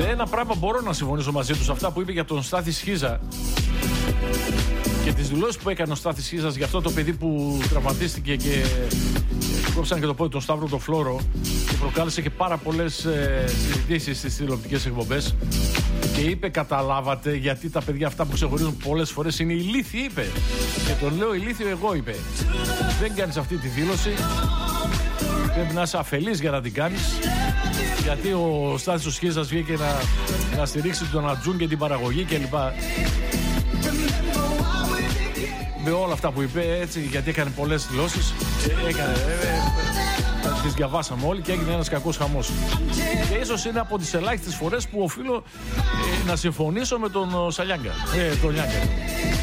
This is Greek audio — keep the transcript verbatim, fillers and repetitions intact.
Σε ένα πράγμα μπορώ να συμφωνήσω μαζί του, αυτά που είπε για τον Στάθη Σχίζα και τις δηλώσεις που έκανε ο Στάθης Σχίζας για αυτό το παιδί που τραυματίστηκε και κόψαν και το πόδι τον Σταύρο το Φλόρο και προκάλεσε και πάρα πολλές ε, συζητήσεις στις τηλεοπτικές εκπομπές. Και είπε, καταλάβατε γιατί τα παιδιά αυτά που ξεχωρίζουν πολλές φορές είναι ηλίθιοι, είπε. Και τον λέω ηλίθιο εγώ, είπε. Δεν κάνεις αυτή τη δήλωση. Πρέπει να είσαι αφελής για να την κάνεις. Γιατί ο Στάθης ο Σχίζας βγήκε να, να στηρίξει τον Ατζούν και την παραγωγή κλπ. Με όλα αυτά που είπε, έτσι, γιατί έκανε πολλές δηλώσεις. Έκανε, ε, ε, ε, τις διαβάσαμε όλοι και έγινε ένας κακός χαμός. Και ίσως είναι από τις ελάχιστες φορές που οφείλω ε, να συμφωνήσω με τον Σαλιάγκα. Ε, τον Λιάγκα.